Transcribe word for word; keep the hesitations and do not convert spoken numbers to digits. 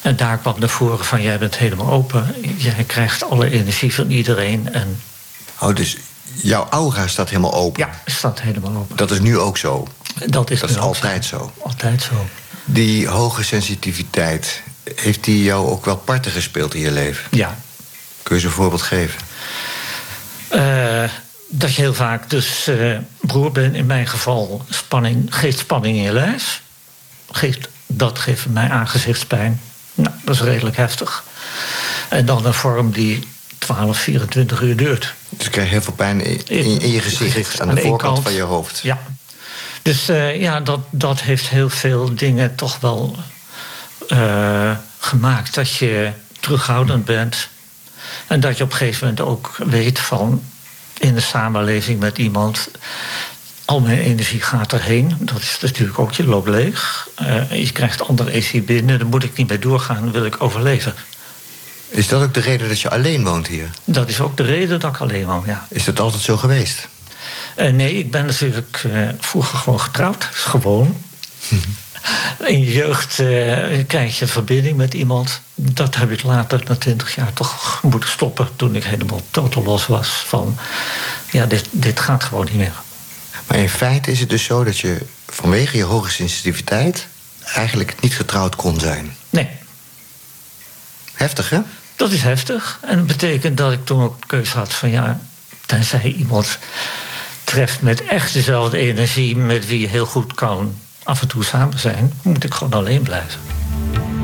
En daar kwam naar voren van, jij bent helemaal open. Jij krijgt alle energie van iedereen. En oh, dus jouw aura staat helemaal open? Ja, staat helemaal open. Dat is nu ook zo? Dat is, dat is altijd zo. zo? Altijd zo. Die hoge sensitiviteit, heeft die jou ook wel parten gespeeld in je leven? Ja. Kun je ze een voorbeeld geven? Uh, dat je heel vaak dus uh, broer bent, in mijn geval, spanning, geeft spanning in je lijf. Geeft, dat geeft mij aangezichtspijn. Nou, dat is redelijk heftig. En dan een vorm die twaalf, vierentwintig uur duurt. Dus je krijgt heel veel pijn in, in, in je gezicht, gezicht, aan de aan voorkant van je hoofd. Ja. Dus uh, ja, dat, dat heeft heel veel dingen toch wel uh, gemaakt. Dat je terughoudend bent. En dat je op een gegeven moment ook weet van, in de samenleving met iemand, al mijn energie gaat erheen. Dat is natuurlijk ook, je loopt leeg. Uh, je krijgt andere energie binnen, daar moet ik niet mee doorgaan, dan wil ik overleven. Is dat ook de reden dat je alleen woont hier? Dat is ook de reden dat ik alleen woon, ja. Is dat altijd zo geweest? Uh, nee, ik ben natuurlijk uh, vroeger gewoon getrouwd. Gewoon. In je jeugd uh, krijg je een verbinding met iemand. Dat heb ik later, na twintig jaar, toch moeten stoppen. Toen ik helemaal totaal los was van, ja, dit, dit gaat gewoon niet meer. Maar in feite is het dus zo dat je vanwege je hoge sensitiviteit eigenlijk niet getrouwd kon zijn? Nee. Heftig, hè? Dat is heftig. En dat betekent dat ik toen ook de keuze had van, ja, tenzij iemand treft met echt dezelfde energie, met wie je heel goed kan af en toe samen zijn, moet ik gewoon alleen blijven.